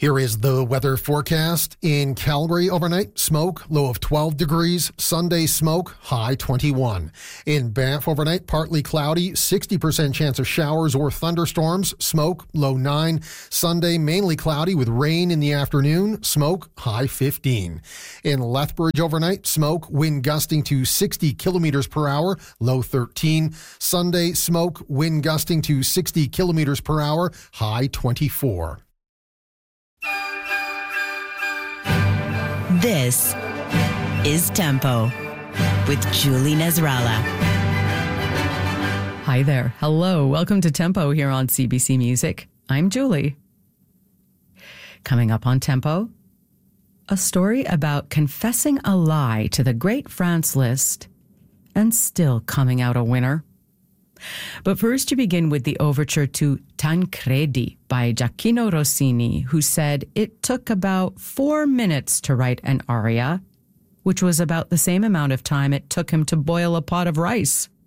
Here is the weather forecast. In Calgary overnight, smoke, low of 12 degrees. Sunday smoke, high 21. In Banff overnight, partly cloudy, 60% chance of showers or thunderstorms. Smoke, low 9. Sunday, mainly cloudy with rain in the afternoon. Smoke, high 15. In Lethbridge overnight, smoke, wind gusting to 60 kilometers per hour, low 13. Sunday, smoke, wind gusting to 60 kilometers per hour, high 24. This is Tempo with Julie Nasrallah. Hi there. Hello. Welcome to Tempo here on CBC Music. I'm Julie. Coming up on Tempo, a story about confessing a lie to the Great France Liszt and still coming out a winner. But first, you begin with the overture to Tancredi by Gioacchino Rossini, who said it took about 4 minutes to write an aria, which was about the same amount of time it took him to boil a pot of rice.